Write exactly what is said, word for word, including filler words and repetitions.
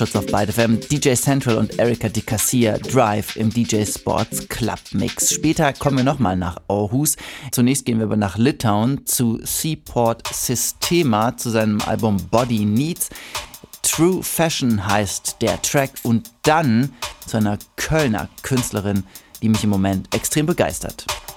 Hörschutz auf Byte F M, D J Central und Erika Di Cassia, Drive im D J Sports Club Mix. Später kommen wir nochmal nach Aarhus. Zunächst gehen wir aber nach Litauen zu Seaport Systema, zu seinem Album Body Needs. True Fashion heißt der Track und dann zu einer Kölner Künstlerin, die mich im Moment extrem begeistert.